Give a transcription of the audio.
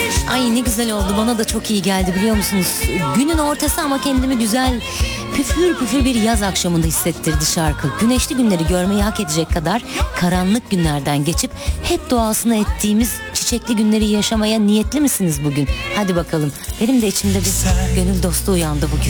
Ay ne güzel oldu, bana da çok iyi geldi biliyor musunuz? Günün ortası ama kendimi güzel püfür püfür bir yaz akşamında hissettirdi şarkı. Güneşli günleri görmeyi hak edecek kadar karanlık günlerden geçip hep doğasını ettiğimiz çiçekli günleri yaşamaya niyetli misiniz bugün? Hadi bakalım, benim de içimde bir gönül dostu uyandı bugün.